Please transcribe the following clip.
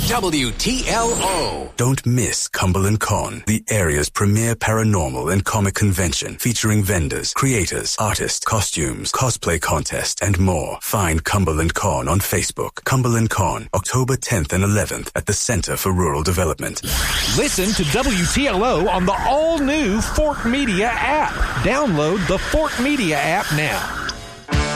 WTLO. Don't miss Cumberland Con, the area's premier paranormal and comic convention featuring vendors, creators, artists, costumes, cosplay contest, and more. Find Cumberland Con on Facebook. Cumberland Con, October 10th and 11th at the Center for Rural Development. Listen to WTLO on the all-new Fort Media app. Download the Fort Media app now.